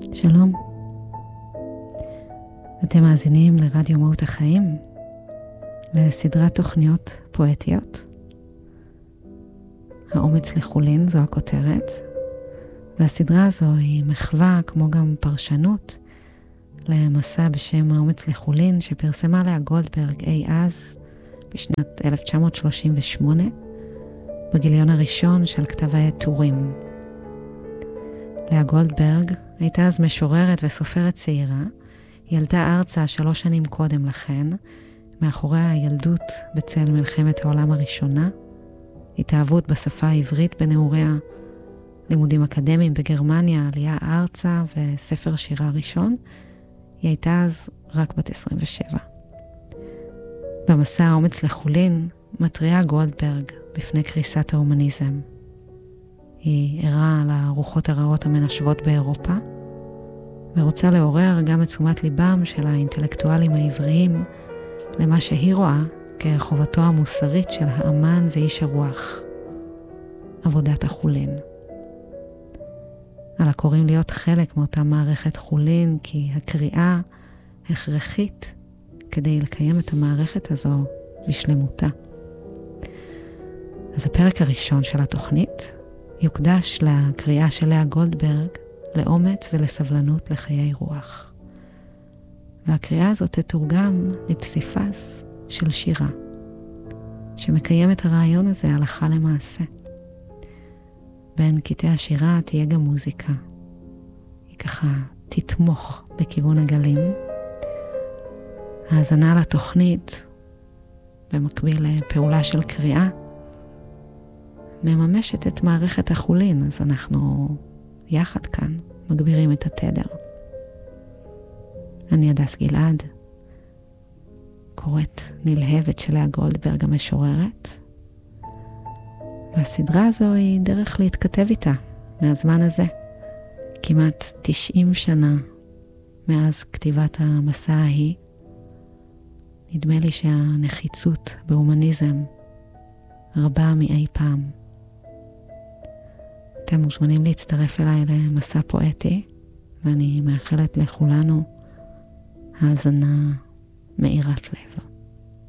שלום, אתם מאזינים לרדיו מהות החיים, לסדרת תוכניות פואטיות. האומץ לחולין זו הכותרת, והסדרה הזו היא מחווה כמו גם פרשנות למסע בשם האומץ לחולין שפרסמה לאה גולדברג אי אז בשנת 1938 בגיליון הראשון של כתב העת טורים. לאה גולדברג הייתה אז משוררת וסופרת צעירה. היא ילדה ארצה 3 שנים קודם לכן, מאחורי הילדות בצל מלחמת העולם הראשונה, התאהבות בשפה העברית בנעוריה, לימודים אקדמיים בגרמניה, עלייה ארצה וספר שירה ראשון. היא הייתה אז רק בת 27. במסע האומץ לחולין מתריעה גולדברג בפני קריסת ההומניזם. היא ערה על הרוחות הרעות המנשבות באירופה, ורוצה לעורר גם את תשומת ליבם של האינטלקטואלים העבריים למה שהיא רואה כחובתו המוסרית של האמן ואיש הרוח, עבודת החולין. על הקוראים להיות חלק מאותה מערכת חולין, כי הקריאה הכרחית כדי לקיים את המערכת הזו בשלמותה. אז הפרק הראשון של התוכנית יוקדש לקריאה של לאה גולדברג לאומץ ולסבלנות לחיי רוח. והקריאה הזאת תתורגם לפסיפס של שירה, שמקיים את הרעיון הזה הלכה למעשה. בין קטעי השירה תהיה גם מוזיקה. היא ככה תתמוך בכיוון הגלים. האזנה לתוכנית, במקביל לפעולה של קריאה, מממשת את מערכת החולין, אז אנחנו יחד כאן מגבירים את התדר. אני הדס גלעד, קוראת נלהבת של לאה גולדברג המשוררת, והסדרה הזו היא דרך להתכתב איתה מהזמן הזה, כמעט 90 שנה מאז כתיבת המסע ההיא. נדמה לי שהנחיצות בהומניזם רבה מאי פעם. אתם מוזמנים להצטרף אליי למסע פואטי, ואני מאחלת לכולנו האזנה מאירת לב.